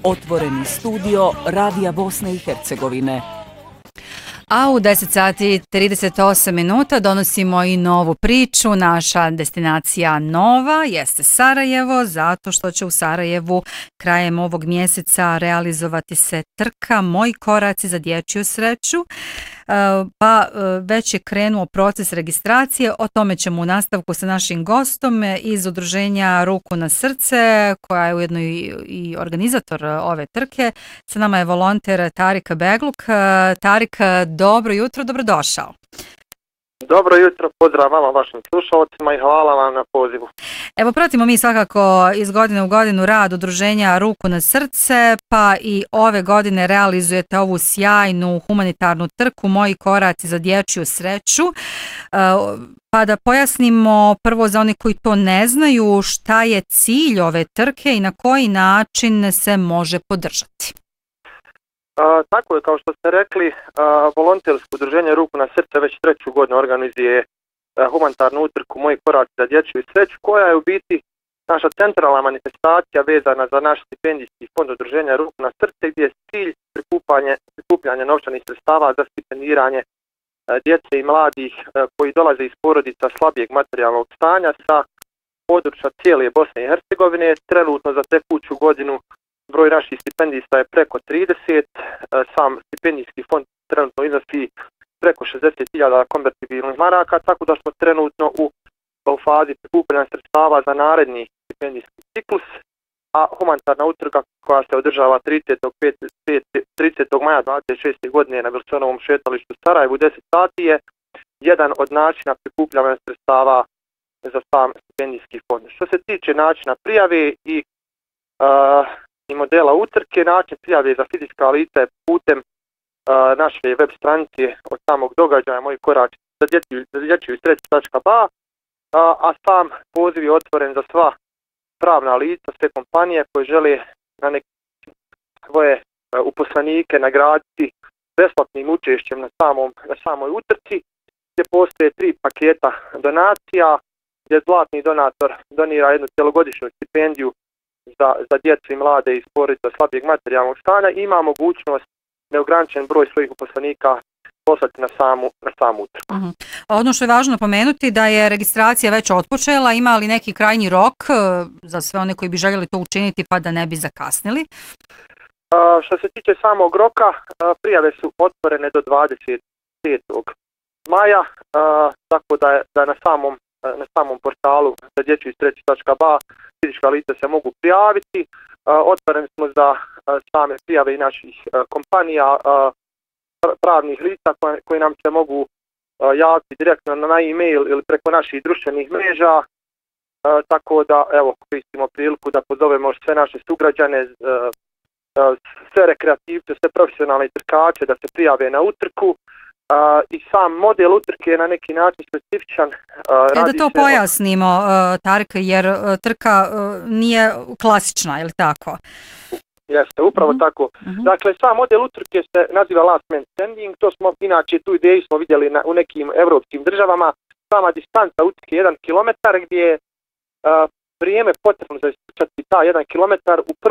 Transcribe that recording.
Otvoreni studio Radija Bosne i Hercegovine. A u 10 sati 38 minuta donosimo i novu priču. Naša destinacija nova jeste Sarajevo, zato što će u Sarajevu krajem ovog mjeseca realizovati se trka Moji koraci za dječju sreću. Pa već je krenuo proces registracije. O tome ćemo u nastavku sa našim gostom iz udruženja Ruku na srce, koja je ujedno i organizator ove trke. Sa nama je volonter Tarik Begluk. Tarik, dobro jutro, dobrodošao. Dobro jutro, pozdrav vama, vašim slušalcima i hvala vam na pozivu. Evo, pratimo mi svakako iz godine u godinu rad udruženja Ruku na srce, pa i ove godine realizujete ovu sjajnu humanitarnu trku Moji koraci za dječju sreću. Pa da pojasnimo prvo za one koji to ne znaju, šta je cilj ove trke i na koji način se može podržati. Tako je, kao što ste rekli, volontersko udruženje Ruku na srce već 3. godinu organizuje humanitarnu utrku Moji koraci za dječju sreću, koja je u biti naša centralna manifestacija vezana za naš stipendijski fond udruženja Ruku na srce, gdje je cilj prikupljanje novčanih sredstava za stipendiranje djece i mladih koji dolaze iz porodica slabijeg materijalnog stanja sa područja cijele Bosne i Hercegovine. Trenutno za tekuću godinu broj naših stipendista je preko 30, sam stipendijski fond trenutno iznosi preko 60.000 konvertibilnih maraka, tako da smo trenutno u fazi prikupljanja sredstava za naredni stipendijski ciklus, a humanitarna utrka koja se održava 30. maja 26. godine na Wilsonovom šetalištu Sarajevu 10 sati je jedan od načina prikupljanja sredstava za sam stipendijski fond. Što se tiče načina prijave i modela utrke, način prijave za fizička lica je putem naše web stranice od samog događaja Moji koraci za dječju sreću.ba, a sam poziv je otvoren za sva pravna lica, sve kompanije koje žele na neke svoje uposlenike nagraditi besplatnim učešćem na samoj utrci, gdje postoje 3 paketa donacija, gdje zlatni donator donira jednu cjelogodišnju stipendiju za djecu i mlade iz porodica slabijeg materijalnog stanja i ima mogućnost neograničen broj svojih uposlenika poslati na samu utrku. Ono što je važno pomenuti da je registracija već otpočela, ima li neki krajnji rok za sve one koji bi željeli to učiniti pa da ne bi zakasnili? Što se tiče samog roka, prijave su otvorene do 25. maja, tako da na samom portalu za dječju sreću.ba fizička lica se mogu prijaviti. Otvoreni smo za same prijave i naših kompanija, pravnih lica koji nam se mogu javiti direktno na e-mail ili preko naših društvenih mreža, tako da evo koristimo priliku da pozovemo sve naše sugrađane, sve rekreativce, sve profesionalne trkače da se prijave na utrku. I sam model utrke je na neki način specifičan. Da to pojasnimo, Tarik, jer trka nije klasična, je li tako? Jeste, upravo tako. Dakle, sam model utrke se naziva last man standing, to smo, inače tu ideju smo vidjeli u nekim evropskim državama. Sama distanca utrke je 1 km, gdje je vrijeme potrebno za istrčati ta 1 km u